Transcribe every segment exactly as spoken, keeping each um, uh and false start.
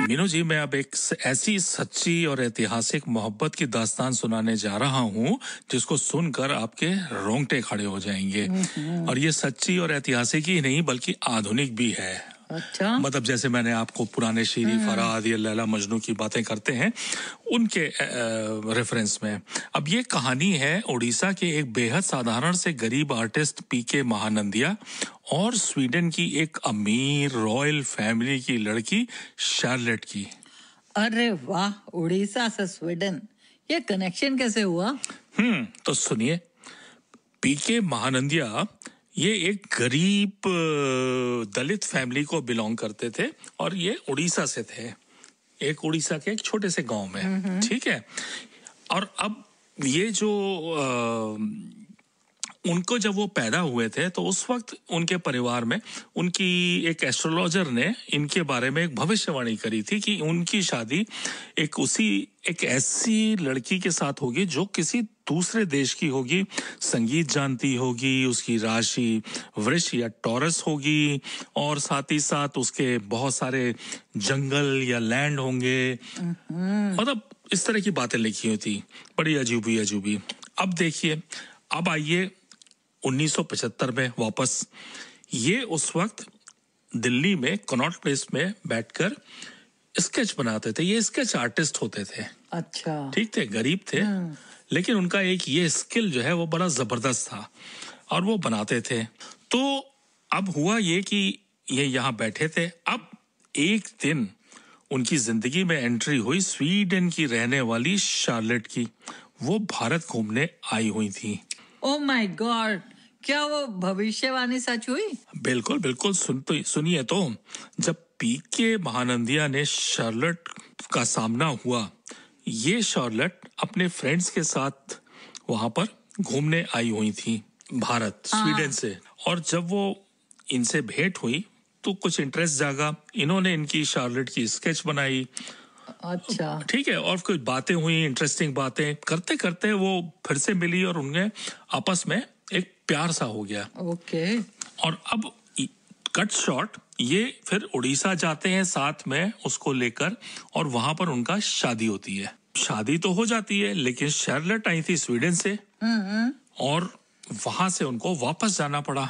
मीनू जी, मैं अब एक ऐसी सच्ची और ऐतिहासिक मोहब्बत की दास्तान सुनाने जा रहा हूँ जिसको सुनकर आपके रोंगटे खड़े हो जाएंगे। और ये सच्ची और ऐतिहासिक ही नहीं बल्कि आधुनिक भी है। अच्छा, मतलब जैसे मैंने आपको पुराने शीरी फराद या लैला मजनू की बातें करते हैं उनके रेफरेंस में। अब ये कहानी है उड़ीसा के एक बेहद साधारण से गरीब आर्टिस्ट पीके महानंदिया और स्वीडन की एक अमीर रॉयल फैमिली की लड़की शार्लेट की। अरे वाह, उड़ीसा से स्वीडन, ये कनेक्शन कैसे हुआ? हम्म तो सुनिए, पीके महानंदिया ये एक गरीब दलित फैमिली को बिलोंग करते थे और ये उड़ीसा से थे, एक उड़ीसा के एक छोटे से गांव में। ठीक है। और अब ये जो आ, उनको जब वो पैदा हुए थे तो उस वक्त उनके परिवार में उनकी एक एस्ट्रोलॉजर ने इनके बारे में एक भविष्यवाणी करी थी कि उनकी शादी एक उसी एक ऐसी लड़की के साथ होगी जो किसी दूसरे देश की होगी, संगीत जानती होगी, उसकी राशि वृष या टॉरस होगी और साथ ही साथ उसके बहुत सारे जंगल या लैंड होंगे। मतलब इस तरह की बातें लिखी हुई थी, बड़ी अजूबी अजूबी। अब देखिए, अब आइए उन्नीस सौ पचहत्तर में वापस। ये उस वक्त दिल्ली में कनॉट प्लेस में बैठकर स्केच बनाते थे। ये स्केच आर्टिस्ट होते थे। अच्छा, ठीक थे, गरीब थे, लेकिन उनका एक ये स्किल जो है वो बड़ा जबरदस्त था और वो बनाते थे। तो अब हुआ ये कि ये यहाँ बैठे थे। अब एक दिन उनकी जिंदगी में एंट्री हुई स्वीडन की रहने वाली शार्लेट की। वो भारत घूमने आई हुई थी। ओह माय गॉड, क्या वो भविष्यवाणी सच हुई? बिल्कुल बिल्कुल। सुन तो सुनिए, तो जब पीके महानंदिया ने शार्लेट का सामना हुआ, ये शार्लेट अपने फ्रेंड्स के साथ वहां पर घूमने आई हुई थी भारत स्वीडन से। और जब वो इनसे भेंट हुई तो कुछ इंटरेस्ट जागा, इन्होंने इनकी शार्लेट की स्केच बनाई। अच्छा, ठीक है। और कुछ बातें हुई, इंटरेस्टिंग बातें करते करते वो फिर से मिली और उनमें आपस में एक प्यार सा हो गया। ओके। और अब कट शॉट, ये फिर उड़ीसा जाते हैं साथ में उसको लेकर और वहां पर उनका शादी होती है। शादी तो हो जाती है लेकिन शार्लेट आई थी स्वीडन से और वहां से उनको वापस जाना पड़ा।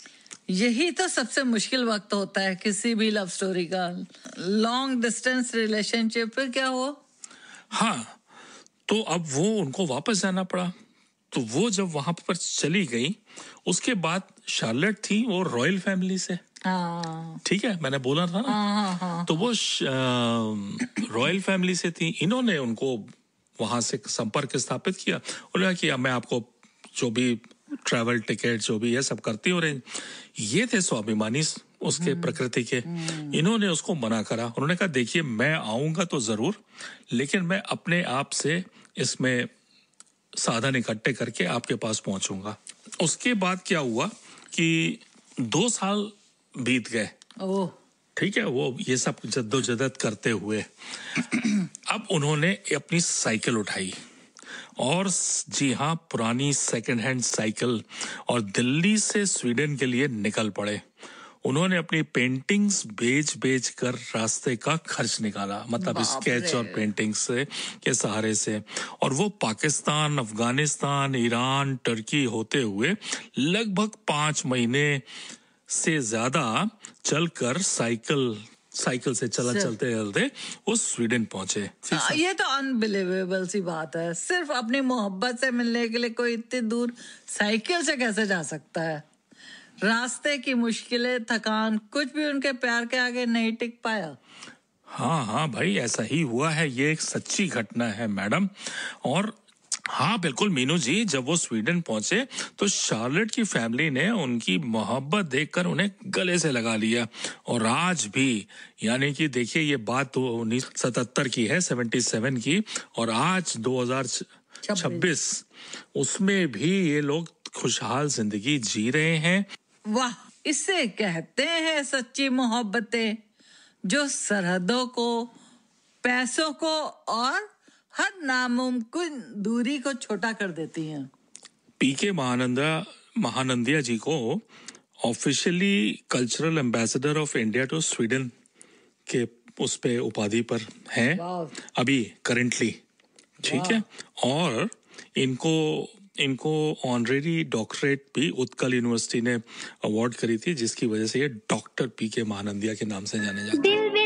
यही तो सबसे मुश्किल वक्त होता है किसी भी लव स्टोरी का, लॉन्ग डिस्टेंस रिलेशनशिप। फिर क्या हुआ? हाँ, तो अब वो उनको वापस जाना पड़ा। तो वो जब वहां पर चली गई, उसके बाद शार्लेट थी वो रॉयल फैमिली से। हाँ, ठीक है, मैंने बोला था ना। हाँ, हाँ, तो वो रॉयल फैमिली से थी। इन्होंने उनको वहां से संपर्क स्थापित किया। उन्होंने किया मैं आपको जो भी ट्रैवल टिकट जो भी है सब करती हो रही। ये थे स्वाभिमानी उसके प्रकृति के। इन्होंने उसको मना करा। उन्होंने कहा देखिए, मैं आऊंगा तो जरूर, लेकिन मैं अपने आप से इसमें साधन इकट्ठे करके आपके पास पहुंचूंगा। उसके बाद क्या हुआ कि दो साल बीत गए। ओह, ठीक है, वो ये सब जद्दोजहद करते हुए अब उन्होंने अपनी साइकिल उठाई और जी हाँ, पुरानी सेकंड हैंड साइकिल, और दिल्ली से स्वीडन के लिए निकल पड़े। उन्होंने अपनी पेंटिंग्स बेच बेच कर रास्ते का खर्च निकाला, मतलब स्केच और पेंटिंग्स से के सहारे से। और वो पाकिस्तान, अफगानिस्तान, ईरान, टर्की होते हुए लगभग पांच महीने से ज्यादा चलकर साइकिल साइकिल से चला चलते चलते वो स्वीडन पहुंचे। आ, ये तो अनबिलीवेबल सी बात है। सिर्फ अपनी मोहब्बत से मिलने के लिए कोई इतनी दूर साइकिल से कैसे जा सकता है? रास्ते की मुश्किलें, थकान, कुछ भी उनके प्यार के आगे नहीं टिक पाया। हाँ हाँ भाई, ऐसा ही हुआ है। ये एक सच्ची घटना है मैडम। और हाँ बिल्कुल मीनू जी, जब वो स्वीडन पहुंचे तो शार्लेट की फैमिली ने उनकी मोहब्बत देखकर उन्हें गले से लगा लिया। और आज भी, यानी कि देखिए ये बात तो उन्नीस सौ सतहत्तर की है, सतहत्तर की, और आज दो हज़ार छब्बीस, उसमें भी ये लोग खुशहाल जिंदगी जी रहे हैं। वाह, इसे कहते हैं सच्ची मोहब्बतें, जो सरहदों को, पैसों को और हर नामुमकिन दूरी को छोटा कर देती हैं। पीके महानंदा महानंदिया जी को officially cultural ambassador of India to Sweden के उस पे उपाधि पर हैं वाह। अभी करेंटली, ठीक है। और इनको इनको ऑनरेरी डॉक्टरेट भी उत्कल यूनिवर्सिटी ने अवार्ड करी थी, जिसकी वजह से ये डॉक्टर पी के महानंदिया के नाम से जाने जाते हैं।